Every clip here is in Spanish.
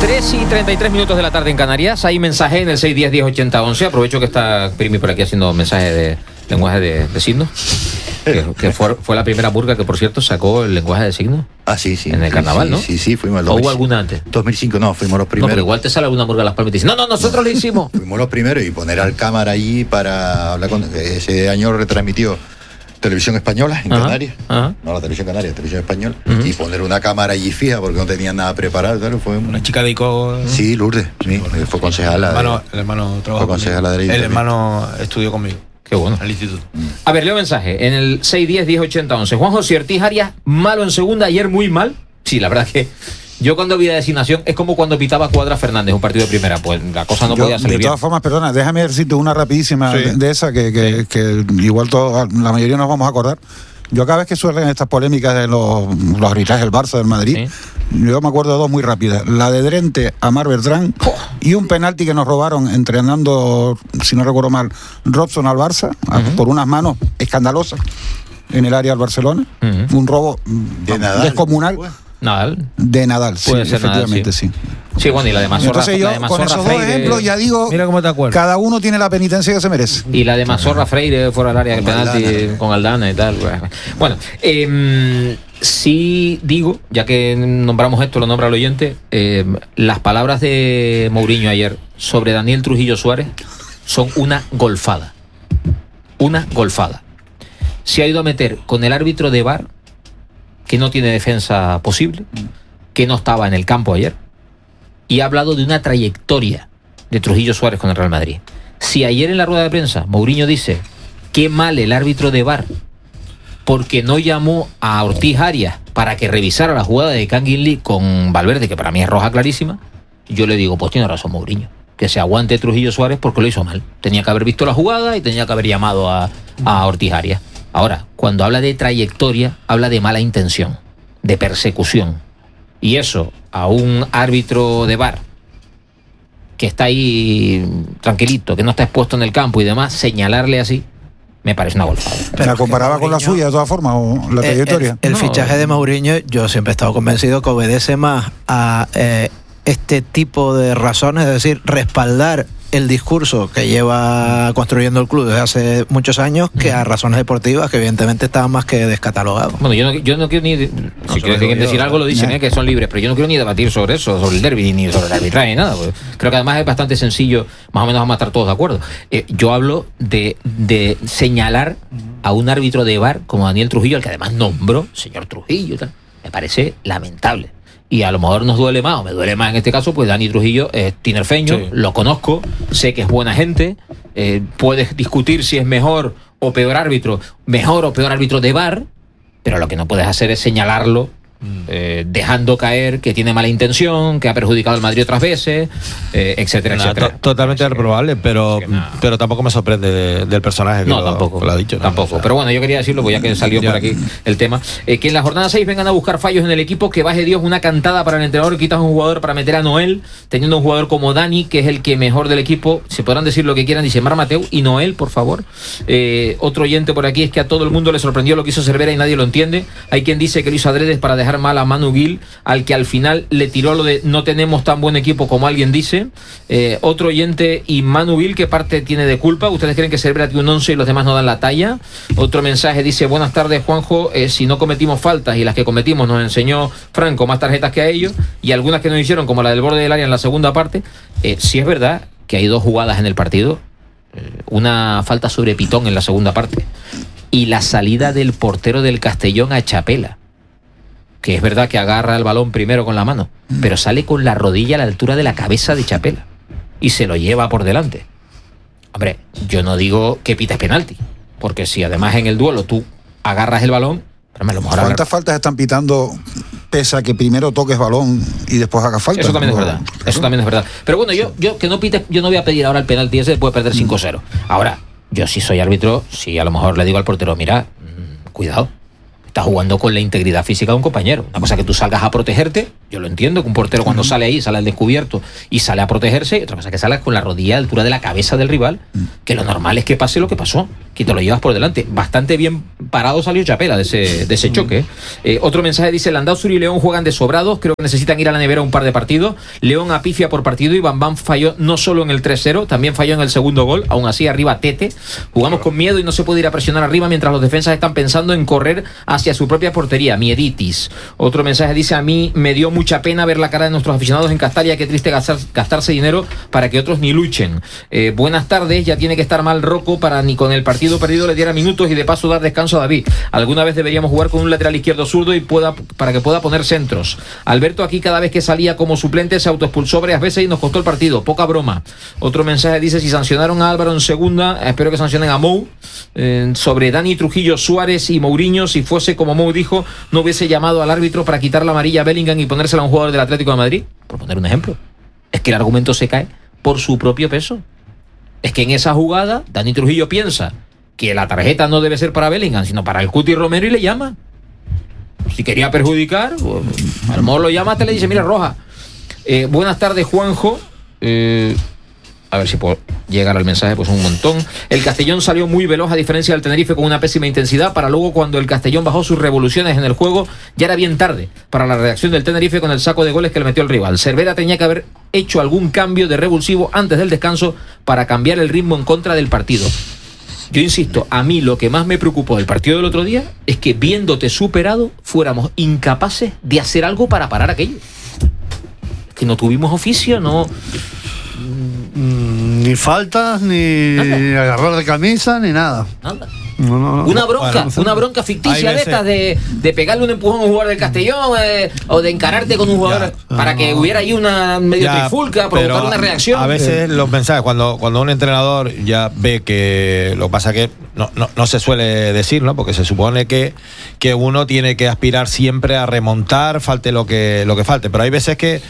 3:33 de la tarde en Canarias. Hay mensaje en el 610-1080-11. Aprovecho que está Primi por aquí haciendo mensaje de lenguaje de signos. Que fue la primera purga que, por cierto, sacó el lenguaje de signos. Ah, sí. En el carnaval, ¿no? Sí, fuimos los. ¿O hubo alguna antes? 2005 no, fuimos los primeros. No, pero igual te sale alguna purga a Las Palmas y dice, no, nosotros lo hicimos. Fuimos los primeros y poner al cámara allí para hablar con. Ese año retransmitió Televisión Española en Canarias. No, la Televisión Canaria, Televisión Española. Y poner una cámara allí fija porque no tenían nada preparado. Claro, fue una chica de ICO. Sí, Lourdes. Sí, fue concejala. El hermano trabajó. Fue concejala de El hermano estudió conmigo. Qué bueno. Al instituto. A ver, leo mensaje. En el 610-1080-11. Juan José Ortiz Arias, malo en segunda, ayer muy mal. Sí, la verdad es que yo cuando vi la designación es como cuando pitaba Cuadra Fernández un partido de primera. Pues la cosa no podía salir bien. De todas formas, perdona, déjame decirte una rapidísima de esa que igual la mayoría nos vamos a acordar. Yo cada vez que suelen estas polémicas de los arbitrajes del Barça, del Madrid, yo me acuerdo de dos muy rápidas. La de Drente a Mar Bertrán y un penalti que nos robaron entrenando, si no recuerdo mal, Robson al Barça, por unas manos escandalosas en el área del Barcelona. Un robo descomunal. De Nadal, sí, efectivamente, sí. Sí, bueno, y la de Mazorra. Entonces yo, con esos dos ejemplos, ya digo, mira cómo te acuerdas. Cada uno tiene la penitencia que se merece. Y la de Mazorra Freire fuera del área del penalti con Aldana y tal. Bueno, sí digo, ya que nombramos esto, lo nombra el oyente, las palabras de Mourinho ayer sobre Daniel Trujillo Suárez son una golfada. Una golfada. Se ha ido a meter con el árbitro de VAR, que no tiene defensa posible, que no estaba en el campo ayer, y ha hablado de una trayectoria de Trujillo Suárez con el Real Madrid. Si ayer en la rueda de prensa Mourinho dice qué mal el árbitro de VAR porque no llamó a Ortiz Arias para que revisara la jugada de Kangin Lee con Valverde, que para mí es roja clarísima, yo le digo, pues tiene razón Mourinho, que se aguante Trujillo Suárez porque lo hizo mal. Tenía que haber visto la jugada y tenía que haber llamado a Ortiz Arias. Ahora, cuando habla de trayectoria, habla de mala intención, de persecución. Y eso a un árbitro de VAR que está ahí tranquilito, que no está expuesto en el campo y demás, señalarle así, me parece una golfada. ¿La comparaba con la suya de todas formas o la trayectoria? El fichaje de Mourinho, yo siempre he estado convencido que obedece más a este tipo de razones, es decir, respaldar el discurso que lleva construyendo el club desde hace muchos años, que a razones deportivas que evidentemente estaban más que descatalogados. Bueno, yo no quiero ni si quieren decir algo lo dicen, que son libres, pero yo no quiero ni debatir sobre eso, sobre el derbi, ni sobre el arbitraje, ni nada. Creo que además es bastante sencillo, más o menos vamos a estar todos de acuerdo. Yo hablo de señalar a un árbitro de VAR como Daniel Trujillo, al que además nombró señor Trujillo y tal. Me parece lamentable. Y a lo mejor nos duele más, o me duele más en este caso, pues Dani Trujillo es tinerfeño, lo conozco, sé que es buena gente, puedes discutir si es mejor o peor árbitro de VAR, pero lo que no puedes hacer es señalarlo dejando caer que tiene mala intención, que ha perjudicado al Madrid otras veces, etcétera, etcétera. Totalmente reprobable, pero tampoco me sorprende del personaje que tampoco lo ha dicho. Tampoco, pero bueno, yo quería decirlo, pues ya que salió por aquí el tema, que en la jornada 6 vengan a buscar fallos en el equipo, que baje Dios una cantada para el entrenador, quitas un jugador para meter a Noel, teniendo un jugador como Dani, que es el que mejor del equipo, se podrán decir lo que quieran, dice Mar Mateu y Noel, por favor. Otro oyente por aquí es que a todo el mundo le sorprendió lo que hizo Cervera y nadie lo entiende. Hay quien dice que lo hizo adrede para dejar mal a Manu Gil, al que al final le tiró lo de no tenemos tan buen equipo como alguien dice. Otro oyente, y Manu Gil, ¿qué parte tiene de culpa? ¿Ustedes creen que Cervera tiene un 11 y los demás no dan la talla? Otro mensaje dice, buenas tardes Juanjo, si no cometimos faltas y las que cometimos nos enseñó Franco más tarjetas que a ellos, y algunas que nos hicieron como la del borde del área en la segunda parte. Sí es verdad que hay dos jugadas en el partido, una falta sobre Pitón en la segunda parte y la salida del portero del Castellón a Chapela, que es verdad que agarra el balón primero con la mano, pero sale con la rodilla a la altura de la cabeza de Chapela y se lo lleva por delante. Hombre, yo no digo que pites penalti, porque si además en el duelo tú agarras el balón, pero a lo mejor ¿cuántas faltas están pitando pese a que primero toques balón y después hagas falta? Eso también es verdad, eso también es verdad. Pero bueno, yo que no pites, yo no voy a pedir ahora el penalti ese, puede perder 5-0. Ahora, yo si soy árbitro, si a lo mejor le digo al portero, mira, cuidado, estás jugando con la integridad física de un compañero. Una cosa que tú salgas a protegerte, yo lo entiendo, que un portero cuando sale ahí, sale al descubierto y sale a protegerse, y otra cosa que salgas con la rodilla a la altura de la cabeza del rival, que lo normal es que pase lo que pasó, que te lo llevas por delante. Bastante bien parado salió Chapela de ese choque. Otro mensaje dice: Landázuri y León juegan de sobrados, creo que necesitan ir a la nevera un par de partidos. León apifia por partido y Bambam falló no solo en el 3-0, también falló en el segundo gol. Aún así, arriba Tete. Jugamos con miedo y no se puede ir a presionar arriba mientras los defensas están pensando en correr hacia su propia portería. Mieditis. Otro mensaje dice: a mí me dio mucha pena ver la cara de nuestros aficionados en Castalia, qué triste gastarse dinero para que otros ni luchen. Buenas tardes, ya tiene que estar mal Rocco para ni con el partido perdido le diera minutos y de paso dar descanso a David. Alguna vez deberíamos jugar con un lateral izquierdo zurdo y para que pueda poner centros. Alberto aquí cada vez que salía como suplente se autoexpulsó varias veces y nos costó el partido, poca broma. Otro mensaje dice: si sancionaron a Álvaro en segunda, espero que sancionen a Mou. Sobre Dani Trujillo, Suárez y Mourinho, si fuese como Mou dijo, no hubiese llamado al árbitro para quitar la amarilla a Bellingham y ponérsela a un jugador del Atlético de Madrid, por poner un ejemplo. Es que el argumento se cae por su propio peso. Es que en esa jugada Dani Trujillo piensa que la tarjeta no debe ser para Bellingham, sino para el Cuti Romero y le llama. Si quería perjudicar, pues, a lo mejor lo llama, te le dice: mira, roja. Buenas tardes, Juanjo. A ver si puedo llegar al mensaje, pues un montón. El Castellón salió muy veloz a diferencia del Tenerife con una pésima intensidad, para luego cuando el Castellón bajó sus revoluciones en el juego ya era bien tarde para la reacción del Tenerife con el saco de goles que le metió el rival. Cervera tenía que haber hecho algún cambio de revulsivo antes del descanso para cambiar el ritmo en contra del partido. Yo insisto, a mí lo que más me preocupó del partido del otro día es que viéndote superado fuéramos incapaces de hacer algo para parar aquello. Es que no tuvimos oficio, no... Ni faltas, ni agarrar de camisa, ni nada. Nada. No. Una bronca ficticia de estas de pegarle un empujón a un jugador del Castellón o de encararte con un jugador para que hubiera ahí una medio trifulca, provocar una reacción. A veces los mensajes, cuando un entrenador ya ve que lo que pasa que no se suele decir, ¿no? Porque se supone que uno tiene que aspirar siempre a remontar, falte lo que falte, pero hay veces que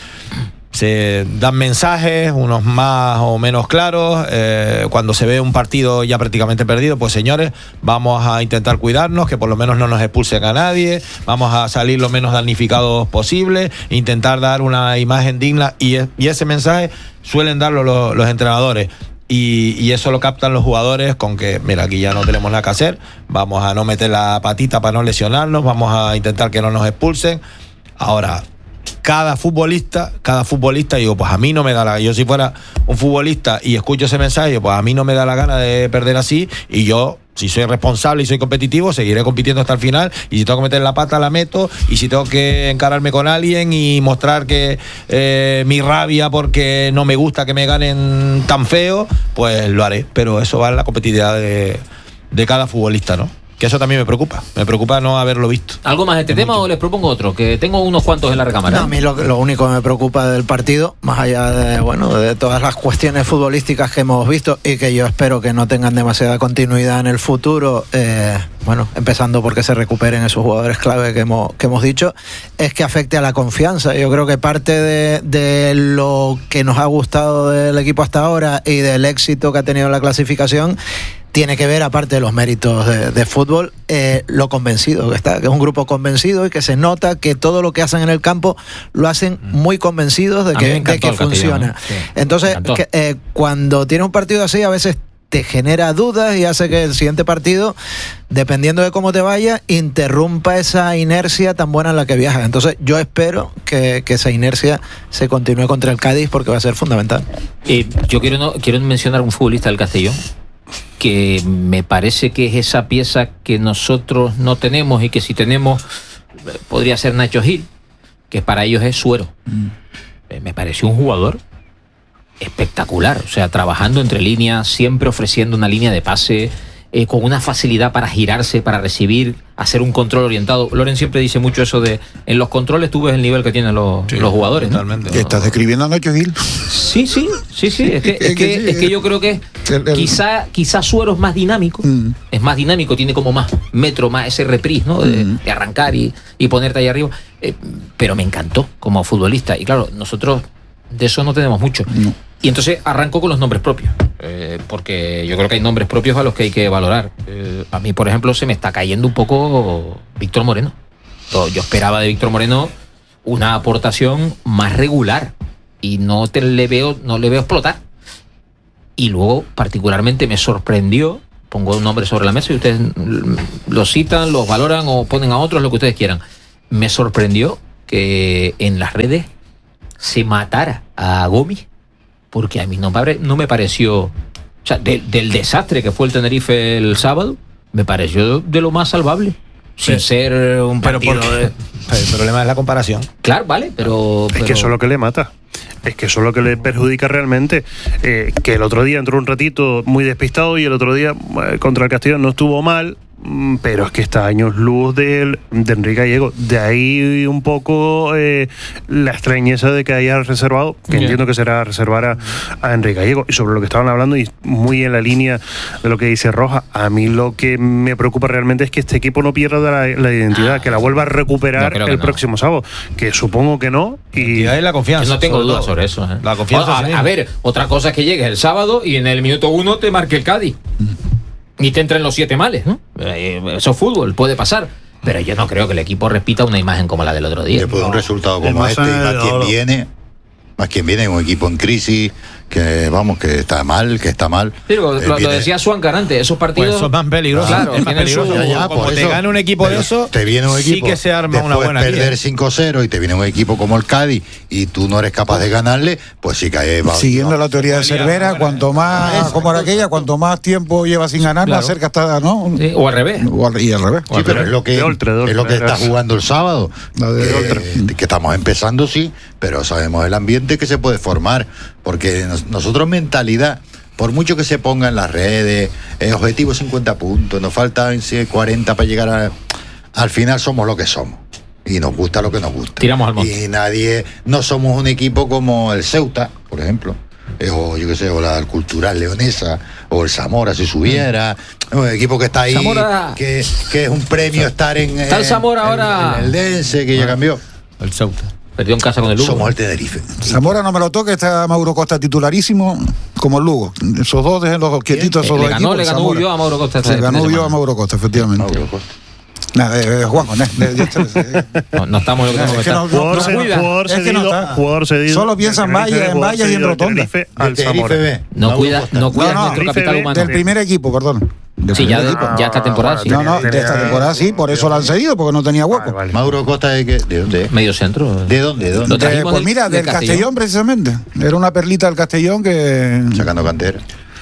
se dan mensajes, unos más o menos claros, cuando se ve un partido ya prácticamente perdido, pues señores, vamos a intentar cuidarnos, que por lo menos no nos expulsen a nadie, vamos a salir lo menos damnificados posible, intentar dar una imagen digna, y ese mensaje suelen darlo los entrenadores. Y eso lo captan los jugadores con que, mira, aquí ya no tenemos nada que hacer, vamos a no meter la patita para no lesionarnos, vamos a intentar que no nos expulsen. Ahora, cada futbolista, digo, pues a mí no me da la... Yo si fuera un futbolista y escucho ese mensaje, pues a mí no me da la gana de perder así, y yo, si soy responsable y soy competitivo, seguiré compitiendo hasta el final, y si tengo que meter la pata, la meto, y si tengo que encararme con alguien y mostrar que mi rabia porque no me gusta que me ganen tan feo, pues lo haré, pero eso va en la competitividad de cada futbolista, ¿no? Que eso también me preocupa no haberlo visto. ¿Algo más de este tema o les propongo otro? Que tengo unos cuantos en la recámara. No, a mí lo único que me preocupa del partido, más allá de todas las cuestiones futbolísticas que hemos visto y que yo espero que no tengan demasiada continuidad en el futuro, empezando porque se recuperen esos jugadores clave que hemos dicho, es que afecte a la confianza. Yo creo que parte de lo que nos ha gustado del equipo hasta ahora y del éxito que ha tenido la clasificación tiene que ver, aparte de los méritos de fútbol, lo convencido que está, que es un grupo convencido y que se nota que todo lo que hacen en el campo lo hacen muy convencidos de que funciona. Sí, entonces, cuando tiene un partido así, a veces te genera dudas y hace que el siguiente partido, dependiendo de cómo te vaya, interrumpa esa inercia tan buena en la que viajas. Entonces yo espero que esa inercia se continúe contra el Cádiz, porque va a ser fundamental. Yo quiero mencionar un futbolista del Castellón que me parece que es esa pieza que nosotros no tenemos y que si tenemos podría ser Nacho Gil, que para ellos es suero. Me pareció un jugador espectacular, o sea, trabajando entre líneas, siempre ofreciendo una línea de pase, con una facilidad para girarse, para recibir, hacer un control orientado. Loren siempre dice mucho eso de, en los controles tú ves el nivel que tienen los jugadores, ¿no? ¿Qué estás describiendo a Nacho Gil? Sí, es que yo creo que quizá Suero es más dinámico, es más dinámico, tiene como más metro, más ese reprise, ¿no? De arrancar y ponerte ahí arriba, pero me encantó como futbolista, y claro, nosotros de eso no tenemos mucho. No. Y entonces arranco con los nombres propios, porque yo creo que hay nombres propios a los que hay que valorar. A mí, por ejemplo, se me está cayendo un poco Víctor Moreno. Yo esperaba de Víctor Moreno una aportación más regular y no le veo explotar. Y luego, particularmente, me sorprendió pongo un nombre sobre la mesa y ustedes los citan, los valoran o ponen a otros, lo que ustedes quieran. Me sorprendió que en las redes se matara a Gomis, porque a mí no me pareció, o sea, del desastre que fue el Tenerife el sábado, me pareció de lo más salvable, sin ser un partido. El problema es la comparación. Claro, vale, pero Es que eso es lo que le mata. Es que eso es lo que le perjudica realmente. Que el otro día entró un ratito muy despistado y el otro día contra el Castellón no estuvo mal, pero es que está años luz de Enrique Gallego. De ahí un poco la extrañeza de que haya reservado, que entiendo que será reservar a Enrique Gallego. Y sobre lo que estaban hablando, y muy en la línea de lo que dice Roja, a mí lo que me preocupa realmente es que este equipo no pierda la identidad, que la vuelva a recuperar el próximo sábado, que supongo que no. Y hay la confianza. Yo no tengo dudas sobre eso. La confianza. A ver, otra cosa es que llegues el sábado y en el minuto 1 te marque el Cádiz. Y te entren los 7 males, ¿no? Eso es fútbol, puede pasar. Pero yo no creo que el equipo repita una imagen como la del otro día. Después de un resultado como este, y más quien viene, un equipo en crisis, que vamos, que está mal. Pero lo decía Suan Carante, esos partidos. Pues son más peligrosos. Claro, es más peligroso. Como te gana un equipo de eso, te viene un equipo, sí que se arma una buena perder 5-0 y te viene un equipo como el Cádiz y tú no eres capaz de ganarle, pues sí que ahí va. Siguiendo la teoría de Cervera, cuanto más, como era aquella, cuanto más tiempo lleva sin ganar, más cerca está, ¿no? Sí, o al revés. Y al revés. Sí, pero es lo que está jugando el sábado. Que estamos empezando, sí, pero sabemos el ambiente que se puede formar, porque nosotros mentalidad, por mucho que se ponga en las redes, objetivo 50 puntos, nos faltan 40 para llegar al final, somos lo que somos y nos gusta lo que nos gusta. Tiramos al monte. Y no somos un equipo como el Ceuta, por ejemplo, o yo qué sé, o la Cultural Leonesa, o el Zamora si subiera, un equipo que está ahí, Zamora, que es un premio estar en está el Zamora ahora en el Dense, que ya cambió. El Ceuta perdió en casa con el Lugo. Somos el Tenerife. Zamora no me lo toque, está Mauro Costa titularísimo como el Lugo. Esos dos, dejen los quietitos esos dos equipos. Le ganó yo a Mauro Costa. Se ganó yo a Mauro Costa, efectivamente. Mauro Costa. Juanjo, no estamos en lo que tenemos que estar. Jugador cedido. Solo piensa en vallas y en rotonda. No cuida nuestro capital humano. Del primer equipo, perdón. Sí, ya esta temporada sí. No, de esta temporada sí, por eso lo han cedido, porque no tenía hueco. Mauro Costa, ¿de dónde? Medio centro. ¿De dónde? Pues mira, del Castellón precisamente. Era una perlita del Castellón que... Sacando cantera.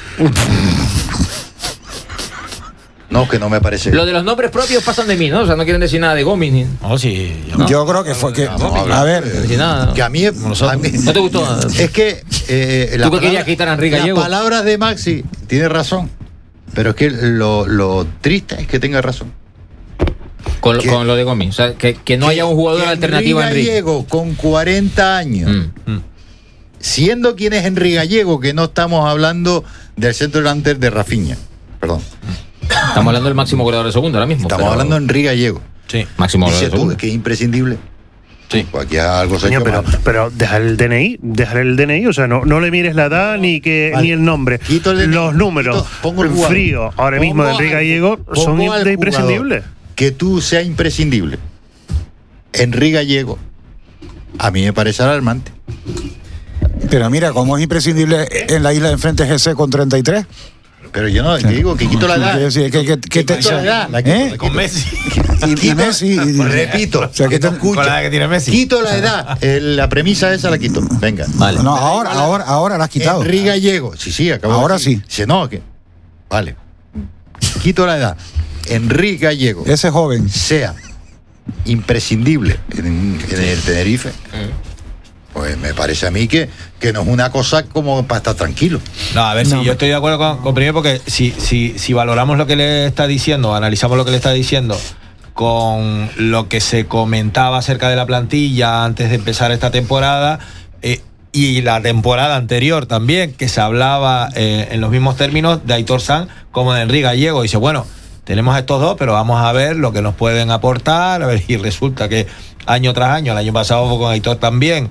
No, que no me parece. Lo de los nombres propios pasan de mí, ¿no? O sea, no quieren decir nada de Gómez. Sí. ¿No? Yo creo que fue que... A ver... Que a mí ¿no te gustó? Es que... ¿Tú qué querías quitar a Enrique Gallego? Las palabras de Maxi, tiene razón. Pero es que lo triste es que tenga razón. Con lo de Gómez. O sea, que no haya un jugador alternativo a Enrique Gallego con 40 años. Siendo quien es Enrique Gallego, que no estamos hablando del centro delantero de Rafinha. Perdón. Estamos hablando del máximo goleador de segundo ahora mismo. Estamos hablando de Enrique Gallego. Sí, máximo goleador de segundo. Tú, que es imprescindible. Sí. Pues aquí algo se pero dejar el DNI, o sea, no le mires la edad ni el nombre. Los números fríos ahora mismo de Enrique Gallego son imprescindibles. Que tú seas imprescindible. Enrique Gallego, a mí me parece alarmante. Pero mira, como es imprescindible en la isla de enfrente GC con 33. Pero yo no digo que quito la edad. Quito la edad. Con Messi. Y Messi. Repito. O sea, que te escucha. Con la que tiene Messi. Quito la edad. La premisa esa la quito. Venga. Vale. No, ahora la has quitado. Enrique Gallego. Sí, acabo ahora de decir. sí. No, que. Vale. Quito la edad. Enrique Gallego. Ese joven. Sea imprescindible en el Tenerife. Pues me parece a mí que no es una cosa como para estar tranquilo. No, a ver, yo estoy de acuerdo con primero, porque si valoramos lo que le está diciendo, analizamos lo que le está diciendo con lo que se comentaba acerca de la plantilla antes de empezar esta temporada y la temporada anterior también, que se hablaba en los mismos términos de Aitor Sanz como de Enrique Gallego. Dice, bueno, tenemos a estos dos, pero vamos a ver lo que nos pueden aportar, a ver, y resulta que año tras año, el año pasado fue con Aitor también,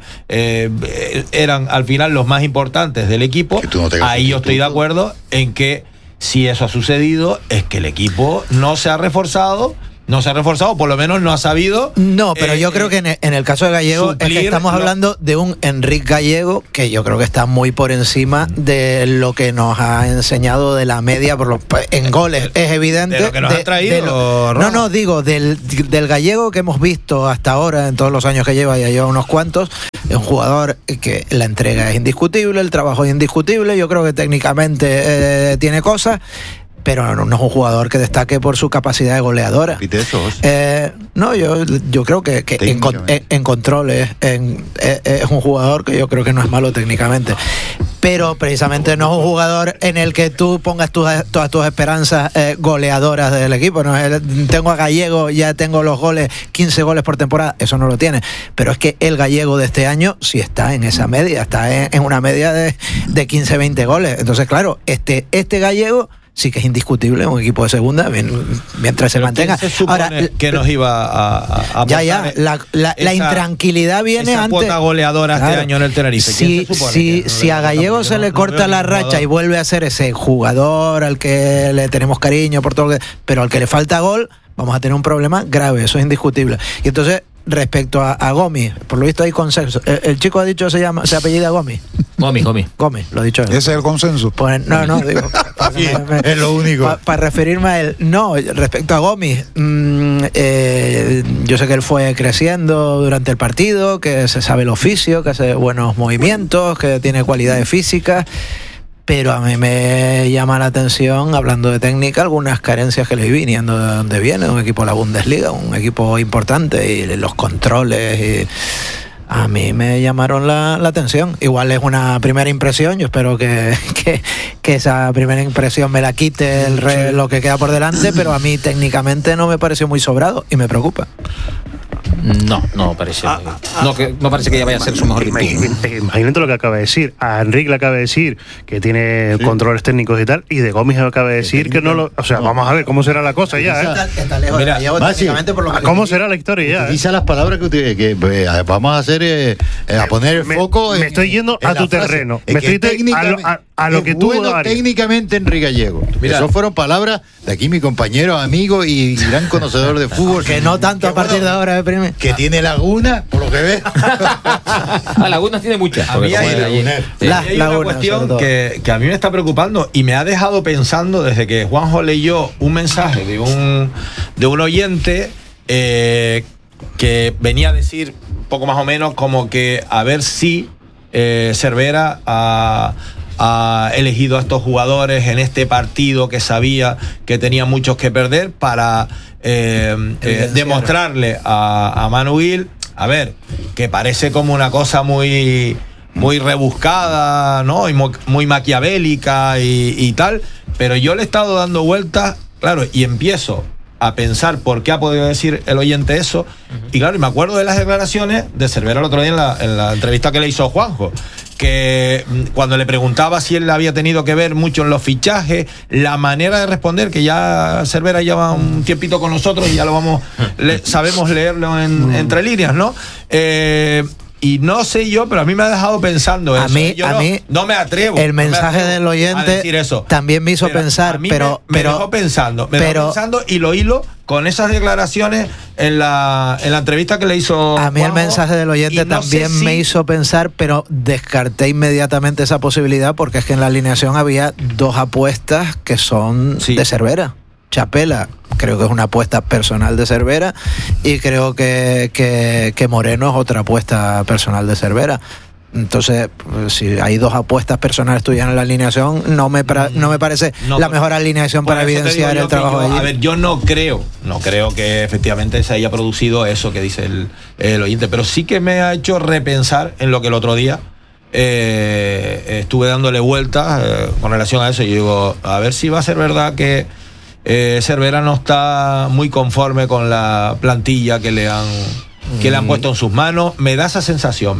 eran al final los más importantes del equipo. Ahí yo estoy de acuerdo en que si eso ha sucedido es que el equipo no se ha reforzado no se ha reforzado, por lo menos no ha sabido. No, pero yo creo que en el caso de Gallego es que estamos hablando de un Enric Gallego que yo creo que está muy por encima de lo que nos ha enseñado de la media en goles. Es evidente. De lo que nos ha traído. No, digo, del Gallego que hemos visto hasta ahora, en todos los años que lleva, ya lleva unos cuantos. Es un jugador que la entrega es indiscutible, el trabajo es indiscutible. Yo creo que técnicamente tiene cosas, pero no es un jugador que destaque por su capacidad de goleadora. No, yo creo que en control es un jugador que yo creo que no es malo técnicamente, pero precisamente no es un jugador en el que tú pongas todas tus esperanzas goleadoras del equipo. No, tengo a Gallego, ya tengo los goles, 15 goles por temporada, eso no lo tiene, pero es que el Gallego de este año sí está en esa media, está en una media de 15-20 goles. Entonces, claro, este Gallego sí que es indiscutible en un equipo de segunda mientras se mantenga. Ahora, que nos iba a la intranquilidad viene esa antes. Cuota goleadora este año en el Tenerife. Si a Gallego se le corta la racha y vuelve a ser ese jugador al que le tenemos cariño por todo, pero al que le falta gol, vamos a tener un problema grave, eso es indiscutible. Y entonces, respecto a Gomis, por lo visto hay consenso. El chico ha dicho se apellida Gomis. Gomis, lo ha dicho él. Ese es el consenso. Pues no, digo. Es lo único. Para referirme a él. No, respecto a Gomis, yo sé que él fue creciendo durante el partido, que se sabe el oficio, que hace buenos movimientos, que tiene cualidades físicas. Pero a mí me llama la atención, hablando de técnica, algunas carencias que le vi viniendo de donde viene, un equipo de la Bundesliga, un equipo importante, y los controles, y a mí me llamaron la atención. Igual es una primera impresión, yo espero que esa primera impresión me la quite lo que queda por delante, pero a mí técnicamente no me pareció muy sobrado y me preocupa. No parece. No parece que ya vaya a ser su mejor virtud. Imagínate lo que acaba de decir. A Enric le acaba de decir que tiene controles técnicos y tal, y de Gomis acaba de decir que no lo. O sea, vamos a ver cómo será la cosa ya. Está lejos. Mira, técnicamente por lo que ¿cómo será la historia ya? Utiliza las palabras que vamos a hacer, a poner el foco. Me estoy yendo a tu terreno. Me estoy a lo que tú técnicamente Enric Gallego. Esas fueron palabras de aquí mi compañero, amigo y gran conocedor de fútbol. Que no tanto a partir de ahora, que tiene Laguna, por lo que ves. Lagunas tiene muchas. A mí hay una cuestión que a mí me está preocupando y me ha dejado pensando desde que Juanjo leyó un mensaje de un oyente que venía a decir poco más o menos como que a ver si Cervera ha elegido a estos jugadores en este partido que sabía que tenía muchos que perder para demostrarle a Manuel, a ver, que parece como una cosa muy rebuscada, ¿no? Y muy maquiavélica y tal, pero yo le he estado dando vueltas, claro, y empiezo a pensar por qué ha podido decir el oyente eso, y claro, y me acuerdo de las declaraciones de Cervera el otro día en la entrevista que le hizo Juanjo, que cuando le preguntaba si él había tenido que ver mucho en los fichajes, la manera de responder, que ya Cervera lleva un tiempito con nosotros y ya sabemos leerlo entre líneas, ¿no? Y no sé yo, pero a mí me ha dejado pensando eso. A mí no me atrevo. El mensaje del oyente también me hizo pensar, pero me dejó pensando y lo hilo con esas declaraciones en la entrevista que le hizo a mí Juanjo, el mensaje del oyente también me hizo pensar, pero descarté inmediatamente esa posibilidad porque es que en la alineación había dos apuestas que son de Cervera. Chapela, creo que es una apuesta personal de Cervera, y creo que Moreno es otra apuesta personal de Cervera. Entonces, si hay dos apuestas personales tuyas en la alineación, no me parece la mejor alineación para evidenciar el trabajo de allí. A ver, yo no creo que efectivamente se haya producido eso que dice el oyente, pero sí que me ha hecho repensar en lo que el otro día estuve dándole vueltas con relación a eso, y digo, a ver si va a ser verdad que Cervera no está muy conforme con la plantilla que le han puesto en sus manos. Me da esa sensación.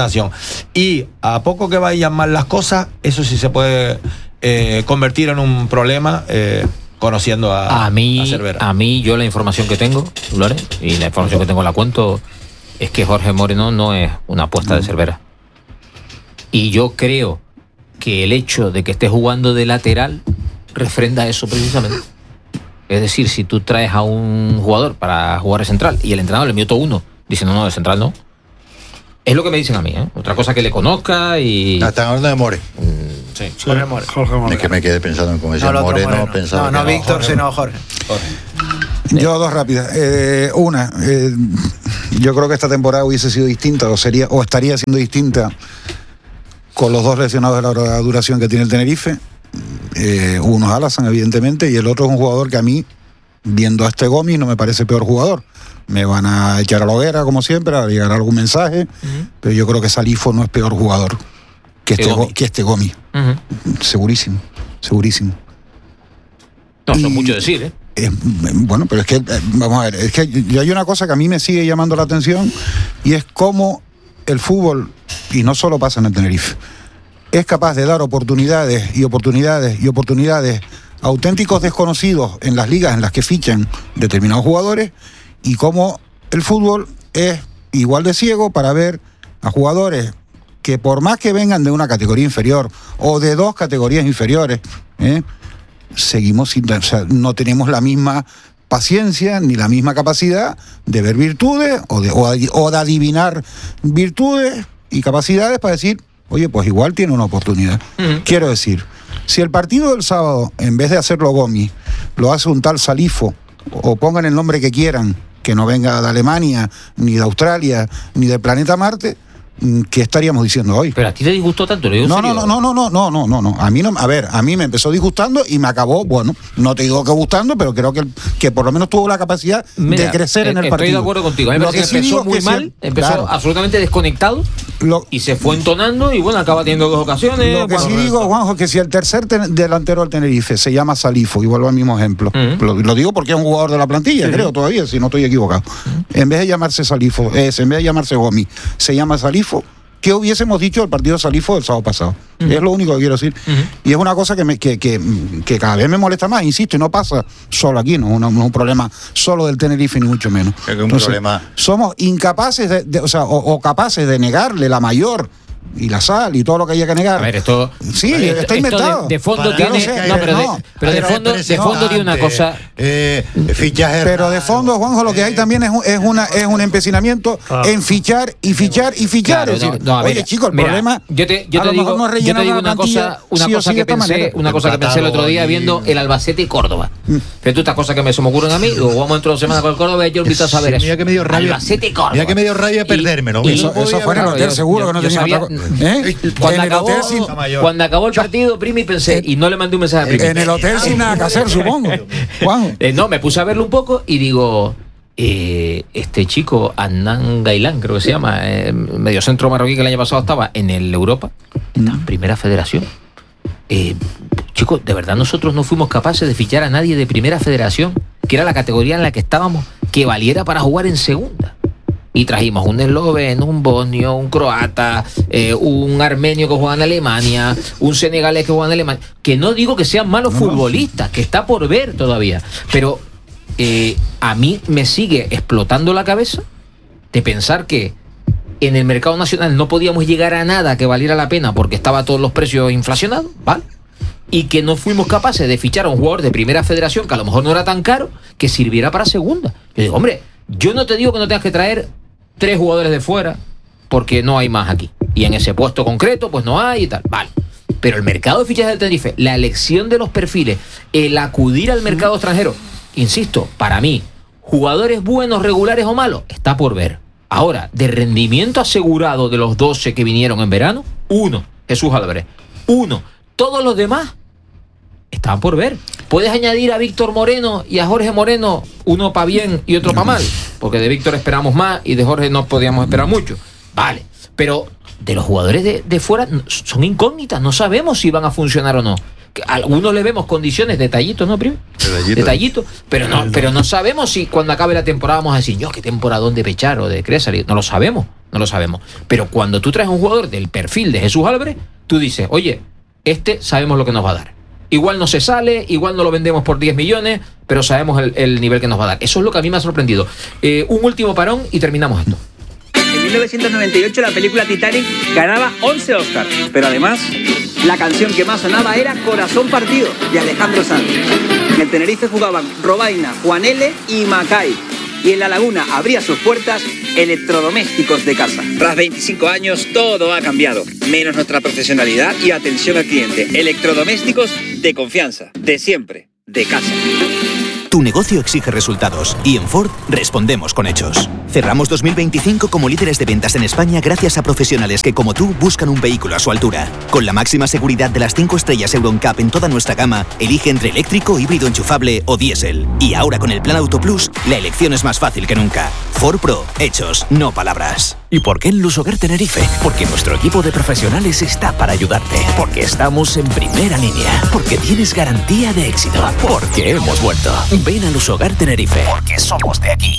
Y a poco que vayan mal las cosas, eso sí se puede convertir en un problema, conociendo a Cervera. A mí, yo la información que tengo, Lore, y la información que tengo la cuento, es que Jorge Moreno no es una apuesta de Cervera. Y yo creo que el hecho de que esté jugando de lateral refrenda eso precisamente. Es decir, si tú traes a un jugador para jugar de central y el entrenador le minuto 1 dice no, de central no. Es lo que me dicen a mí, ¿eh? Otra cosa que le conozca y... Están hablando de More. Sí. Jorge More. Es que me quedé pensando en cómo decía Moreno. Pensaba no, que Víctor, sino Jorge. Yo dos rápidas. Una, yo creo que esta temporada hubiese sido distinta o estaría siendo distinta con los dos lesionados de larga duración que tiene el Tenerife. Uno es Alasan, evidentemente, y el otro es un jugador que a mí, viendo a este Gomis, no me parece peor jugador. Me van a echar a la hoguera, como siempre, a llegar algún mensaje, pero yo creo que Salifo no es peor jugador que este Gomis. Segurísimo. No, eso es mucho decir, ¿eh? Bueno, pero es que, vamos a ver, es que hay una cosa que a mí me sigue llamando la atención y es cómo el fútbol, y no solo pasa en el Tenerife, es capaz de dar oportunidades a auténticos desconocidos en las ligas en las que fichan determinados jugadores, y cómo el fútbol es igual de ciego para ver a jugadores que, por más que vengan de una categoría inferior o de dos categorías inferiores, seguimos sin, o sea, no tenemos la misma paciencia ni la misma capacidad de ver virtudes o de adivinar virtudes y capacidades para decir, oye, pues igual tiene una oportunidad. Quiero decir, si el partido del sábado, en vez de hacerlo Gomis, lo hace un tal Salifo, o pongan el nombre que quieran, que no venga de Alemania, ni de Australia, ni del planeta Marte, ¿qué estaríamos diciendo hoy? Pero a ti te disgustó tanto, lo digo No. A mí no, a ver, a mí me empezó disgustando y me acabó, bueno, no te digo que gustando, pero creo que por lo menos tuvo la capacidad de crecer en el partido. Estoy de acuerdo contigo. A mí me parece que empezó muy mal, empezó absolutamente desconectado y se fue entonando y bueno, acaba teniendo dos ocasiones. Lo que sí digo, Juanjo, que si el tercer delantero del Tenerife se llama Salifo, y vuelvo al mismo ejemplo, lo digo porque es un jugador de la plantilla, creo todavía, si no estoy equivocado. En vez de llamarse Salifo, en vez de llamarse Gomis, se llama Salifo. ¿Qué hubiésemos dicho del partido de Salifo del sábado pasado? Es lo único que quiero decir. Y es una cosa que cada vez me molesta más, insisto, y no pasa solo aquí, no es un problema solo del Tenerife, ni mucho menos. Es un problema. Somos incapaces o capaces de negarle la mayor y la sal y todo lo que haya que negar. A ver, esto sí, está inventado. De fondo tiene, pero de fondo tiene una cosa. Fichaje. Pero de fondo, Juanjo, lo que hay también es un empecinamiento en fichar y fichar y fichar. Claro, es decir, oye, chico, el problema. Yo te digo una cosa que pensé el otro día viendo el Albacete y Córdoba. Pero estas cosas que me ocurren a mí, luego vamos dentro de 2 semanas con el Córdoba y yo invito a saber eso. Mira que me dio rabia. Albacete y Córdoba. Mira que me dio rabia perdérmelo. Eso fue en el hotel, seguro que no tenía otra cosa. Cuando acabó el partido, Primi, pensé, y no le mandé un mensaje a Primi. En el hotel sin nada que hacer, supongo. No, me puse a verlo un poco y digo, este chico, Adnan Gailán, creo que se llama, mediocentro marroquí que el año pasado estaba en el Europa, está en Primera Federación. Chicos, de verdad nosotros no fuimos capaces de fichar a nadie de Primera Federación, que era la categoría en la que estábamos, que valiera para jugar en segunda. Y trajimos un esloveno, un bosnio, un croata, un armenio que juega en Alemania, un senegalés que juega en Alemania. Que no digo que sean malos futbolistas, que está por ver todavía. Pero a mí me sigue explotando la cabeza de pensar que en el mercado nacional no podíamos llegar a nada que valiera la pena porque estaban todos los precios inflacionados, ¿vale? Y que no fuimos capaces de fichar a un jugador de Primera Federación que a lo mejor no era tan caro, que sirviera para segunda. Yo digo, hombre, yo no te digo que no tengas que traer 3 jugadores de fuera porque no hay más aquí. Y en ese puesto concreto, pues no hay y tal. Vale. Pero el mercado de fichajes del Tenerife, la elección de los perfiles, el acudir al mercado extranjero, insisto, para mí, jugadores buenos, regulares o malos, está por ver. Ahora, de rendimiento asegurado de los 12 que vinieron en verano, 1, Jesús Álvarez. 1. Todos los demás están por ver. Puedes añadir a Víctor Moreno y a Jorge Moreno, uno para bien y otro para mal, porque de Víctor esperamos más y de Jorge no podíamos esperar mucho. Vale, pero de los jugadores de fuera son incógnitas, no sabemos si van a funcionar o no. A algunos le vemos condiciones, detallitos, ¿no, primo? Detallitos, pero no sabemos si cuando acabe la temporada vamos a decir, qué temporadón de Pechar o de Cresar, no lo sabemos. Pero cuando tú traes un jugador del perfil de Jesús Álvarez, tú dices, oye, sabemos lo que nos va a dar. Igual no se sale, igual no lo vendemos por 10 millones, pero sabemos el nivel que nos va a dar. Eso es lo que a mí me ha sorprendido. Un último parón y terminamos esto. En 1998 la película Titanic ganaba 11 Oscars, pero además la canción que más sonaba era Corazón Partido, de Alejandro Sanz. En el Tenerife jugaban Robaina, Juan L. y Macay. Y en La Laguna abría sus puertas Electrodomésticos de Casa. Tras 25 años todo ha cambiado, menos nuestra profesionalidad y atención al cliente. Electrodomésticos de confianza, de siempre, de casa. Tu negocio exige resultados y en Ford respondemos con hechos. Cerramos 2025 como líderes de ventas en España gracias a profesionales que, como tú, buscan un vehículo a su altura. Con la máxima seguridad de las 5 estrellas Euro NCAP en toda nuestra gama, elige entre eléctrico, híbrido enchufable o diésel. Y ahora con el Plan Auto Plus, la elección es más fácil que nunca. Ford Pro, hechos, no palabras. ¿Y por qué en Lusoguer Tenerife? Porque nuestro equipo de profesionales está para ayudarte. Porque estamos en primera línea. Porque tienes garantía de éxito. Porque hemos vuelto. Ven a Lusoguer Tenerife. Porque somos de aquí.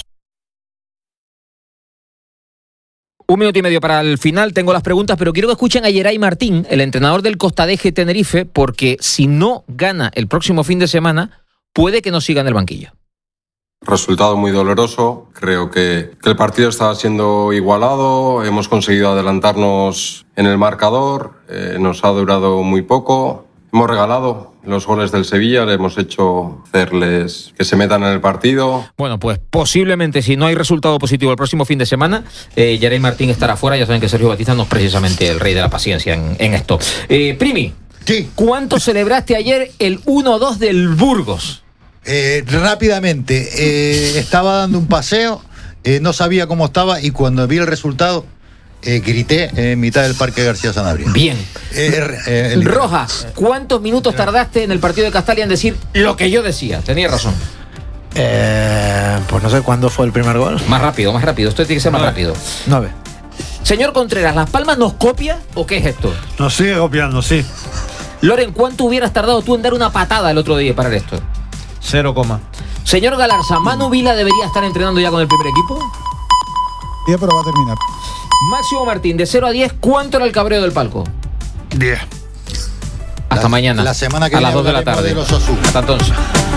1 minuto y medio para el final, tengo las preguntas, pero quiero que escuchen a Yeray Martín, el entrenador del Costadeje Tenerife, porque si no gana el próximo fin de semana, puede que no siga en el banquillo. Resultado muy doloroso, creo que el partido estaba siendo igualado, hemos conseguido adelantarnos en el marcador, nos ha durado muy poco, hemos regalado los goles del Sevilla, le hemos hecho hacerles que se metan en el partido. Bueno, pues posiblemente si no hay resultado positivo el próximo fin de semana, Yeray Martín estará fuera. Ya saben que Sergio Batista no es precisamente el rey de la paciencia en esto. Primi, sí. ¿Cuánto celebraste ayer el 1-2 del Burgos? Rápidamente, estaba dando un paseo, no sabía cómo estaba y cuando vi el resultado grité en mitad del Parque García Sanabria. Bien. Roja, ¿cuántos minutos tardaste en el partido de Castalia en decir lo que yo decía? Tenía razón. Pues no sé cuándo fue el primer gol. Más rápido. Esto tiene que ser más rápido. 9. Señor Contreras, ¿Las Palmas nos copia o qué es esto? Nos sigue copiando, sí. Loren, ¿cuánto hubieras tardado tú en dar una patada el otro día para esto? 0, Señor Galarza, ¿Manu Vila debería estar entrenando ya con el primer equipo? Sí, pero va a terminar. Máximo Martín, de 0 a 10, ¿cuánto era el cabreo del palco? 10. Hasta mañana. La semana que a viene las 2 de la tarde. Hasta entonces.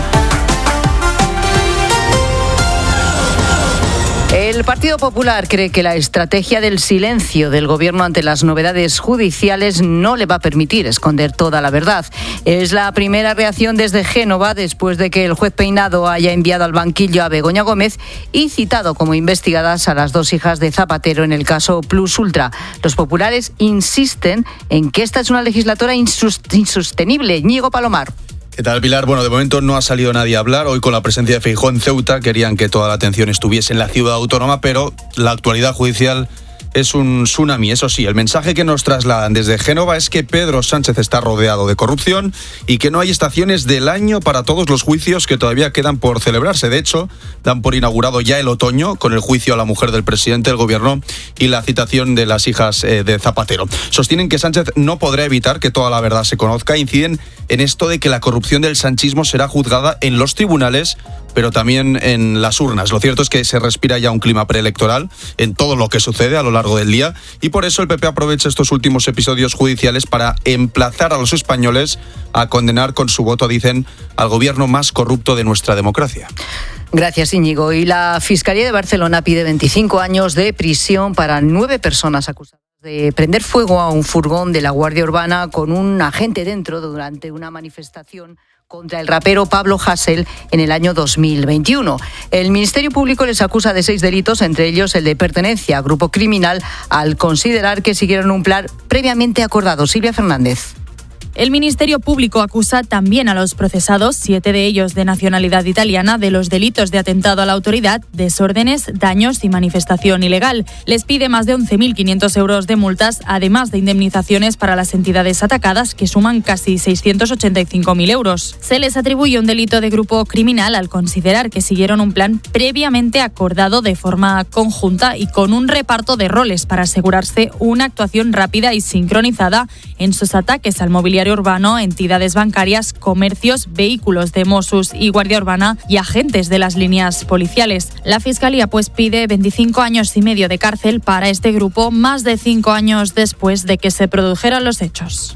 El Partido Popular cree que la estrategia del silencio del gobierno ante las novedades judiciales no le va a permitir esconder toda la verdad. Es la primera reacción desde Génova después de que el juez Peinado haya enviado al banquillo a Begoña Gómez y citado como investigadas a las 2 hijas de Zapatero en el caso Plus Ultra. Los populares insisten en que esta es una legislatura insostenible. Ñigo Palomar. ¿Qué tal, Pilar? Bueno, de momento no ha salido nadie a hablar. Hoy con la presencia de Feijóo en Ceuta querían que toda la atención estuviese en la ciudad autónoma, pero la actualidad judicial es un tsunami. Eso sí, el mensaje que nos trasladan desde Génova es que Pedro Sánchez está rodeado de corrupción y que no hay estaciones del año para todos los juicios que todavía quedan por celebrarse. De hecho, dan por inaugurado ya el otoño con el juicio a la mujer del presidente del gobierno y la citación de las hijas de Zapatero. Sostienen que Sánchez no podrá evitar que toda la verdad se conozca e inciden en esto de que la corrupción del sanchismo será juzgada en los tribunales, pero también en las urnas. Lo cierto es que se respira ya un clima preelectoral en todo lo que sucede a lo largo del día y por eso el PP aprovecha estos últimos episodios judiciales para emplazar a los españoles a condenar con su voto, dicen, al gobierno más corrupto de nuestra democracia. Gracias, Íñigo. Y la Fiscalía de Barcelona pide 25 años de prisión para 9 personas acusadas de prender fuego a un furgón de la Guardia Urbana con un agente dentro durante una manifestación contra el rapero Pablo Hasél en el año 2021. El Ministerio Público les acusa de 6 delitos, entre ellos el de pertenencia a grupo criminal, al considerar que siguieron un plan previamente acordado. Silvia Fernández. El Ministerio Público acusa también a los procesados, 7 de ellos de nacionalidad italiana, de los delitos de atentado a la autoridad, desórdenes, daños y manifestación ilegal. Les pide más de 11.500 euros de multas, además de indemnizaciones para las entidades atacadas, que suman casi 685.000 euros. Se les atribuye un delito de grupo criminal al considerar que siguieron un plan previamente acordado de forma conjunta y con un reparto de roles para asegurarse una actuación rápida y sincronizada en sus ataques al mobiliario urbano, entidades bancarias, comercios, vehículos de Mossos y Guardia Urbana y agentes de las líneas policiales. La Fiscalía pide 25 años y medio de cárcel para este grupo, más de 5 años después de que se produjeran los hechos.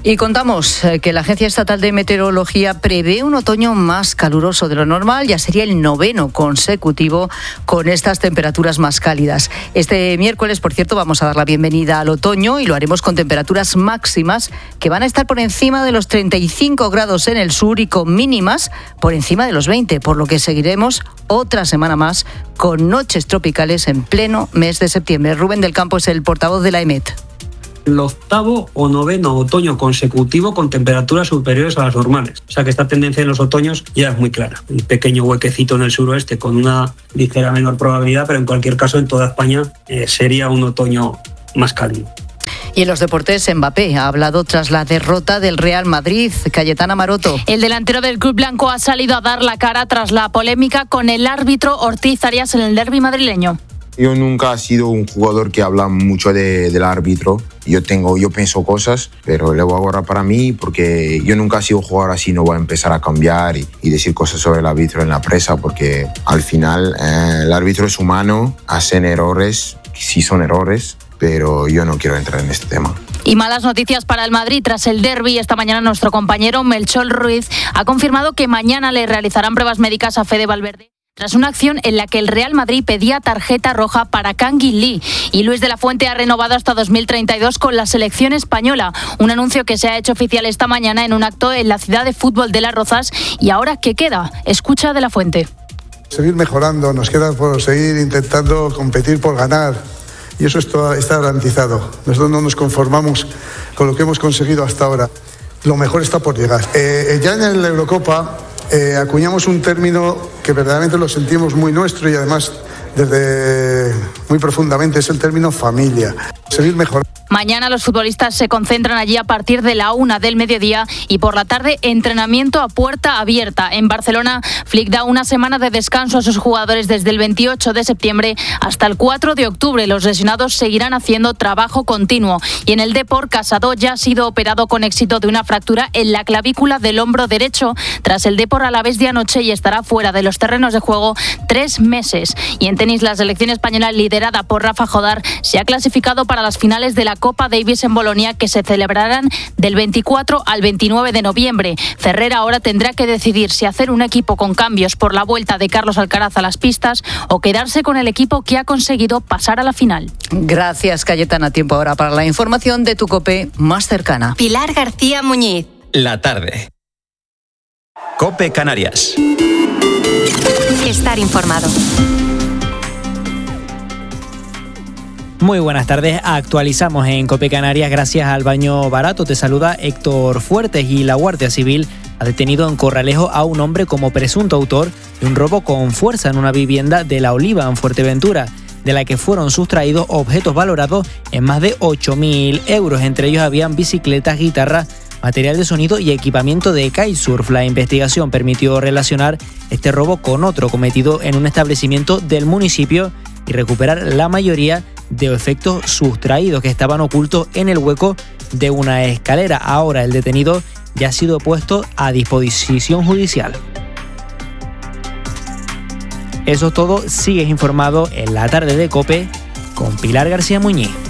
Y contamos que la Agencia Estatal de Meteorología prevé un otoño más caluroso de lo normal. Ya sería el 9º consecutivo con estas temperaturas más cálidas. Este miércoles, por cierto, vamos a dar la bienvenida al otoño y lo haremos con temperaturas máximas que van a estar por encima de los 35 grados en el sur y con mínimas por encima de los 20, por lo que seguiremos otra semana más con noches tropicales en pleno mes de septiembre. Rubén del Campo es el portavoz de la EMET. El 8º o 9º otoño consecutivo con temperaturas superiores a las normales. O sea que esta tendencia en los otoños ya es muy clara. Un pequeño huequecito en el suroeste con una ligera menor probabilidad, pero en cualquier caso en toda España sería un otoño más cálido. Y en los deportes, Mbappé ha hablado tras la derrota del Real Madrid. Cayetana Maroto. El delantero del club blanco ha salido a dar la cara tras la polémica con el árbitro Ortiz Arias en el derbi madrileño. Yo nunca he sido un jugador que habla mucho del árbitro. Yo pienso cosas, pero le voy a guardar para mí porque yo nunca he sido jugador así. No voy a empezar a cambiar y decir cosas sobre el árbitro en la prensa porque al final el árbitro es humano, hacen errores, sí son errores, pero yo no quiero entrar en este tema. Y malas noticias para el Madrid tras el derbi. Esta mañana nuestro compañero Melchor Ruiz ha confirmado que mañana le realizarán pruebas médicas a Fede Valverde tras una acción en la que el Real Madrid pedía tarjeta roja para Kangin Lee. Y Luis de la Fuente ha renovado hasta 2032 con la selección española. Un anuncio que se ha hecho oficial esta mañana en un acto en la ciudad de fútbol de Las Rozas. ¿Y ahora qué queda? Escucha de la Fuente. Seguir mejorando, nos queda por seguir intentando competir por ganar. Y eso está garantizado. Nosotros no nos conformamos con lo que hemos conseguido hasta ahora. Lo mejor está por llegar. Ya en la Eurocopa acuñamos un término que verdaderamente lo sentimos muy nuestro y además desde muy profundamente, es el término familia. Seguir mejorando. Mañana los futbolistas se concentran allí a partir de la 1 del mediodía y por la tarde entrenamiento a puerta abierta. En Barcelona, Flick da una semana de descanso a sus jugadores desde el 28 de septiembre hasta el 4 de octubre. Los lesionados seguirán haciendo trabajo continuo. Y en el Depor, Casado ya ha sido operado con éxito de una fractura en la clavícula del hombro derecho tras el Depor Alavés de anoche y estará fuera de los terrenos de juego 3 meses. Y en tenis, la selección española liderada por Rafa Jodar se ha clasificado para las finales de la Copa Davis en Bolonia, que se celebrarán del 24 al 29 de noviembre. Ferrer ahora tendrá que decidir si hacer un equipo con cambios por la vuelta de Carlos Alcaraz a las pistas o quedarse con el equipo que ha conseguido pasar a la final. Gracias, Cayetana. Tiempo ahora para la información de tu COPE más cercana. Pilar García Muñiz. La tarde. COPE Canarias. Estar informado. Muy buenas tardes, actualizamos en COPE Canarias gracias al baño barato. Te saluda Héctor Fuertes y la Guardia Civil ha detenido en Corralejo a un hombre como presunto autor de un robo con fuerza en una vivienda de La Oliva en Fuerteventura, de la que fueron sustraídos objetos valorados en más de 8.000 euros. Entre ellos habían bicicletas, guitarras, material de sonido y equipamiento de kitesurf. La investigación permitió relacionar este robo con otro cometido en un establecimiento del municipio y recuperar la mayoría de efectos sustraídos que estaban ocultos en el hueco de una escalera. Ahora el detenido ya ha sido puesto a disposición judicial. Eso es todo. Sigues informado en la tarde de COPE con Pilar García Muñiz.